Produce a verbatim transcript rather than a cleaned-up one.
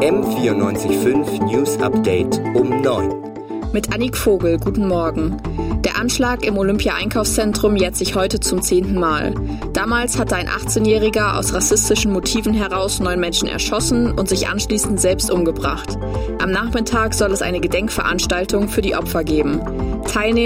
M vierundneunzig Komma fünf News Update um neun. Mit Annik Vogel, guten Morgen. Der Anschlag im Olympia-Einkaufszentrum jährt sich heute zum zehnten Mal. Damals hatte ein achtzehnjähriger aus rassistischen Motiven heraus neun Menschen erschossen und sich anschließend selbst umgebracht. Am Nachmittag soll es eine Gedenkveranstaltung für die Opfer geben. Teilnehmer